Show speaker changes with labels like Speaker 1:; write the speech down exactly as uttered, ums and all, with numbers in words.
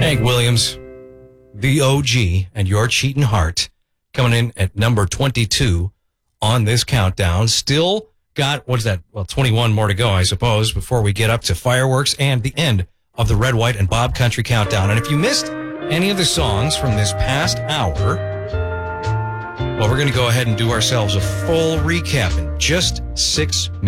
Speaker 1: Hank Williams, the O G, and Your Cheatin' Heart, coming in at number twenty-two on this countdown. Still got, what's that? Well, twenty-one more to go, I suppose, before we get up to fireworks and the end of the Red, White, and Bob Country Countdown. And if you missed any of the songs from this past hour, well, we're going to go ahead and do ourselves a full recap in just six minutes.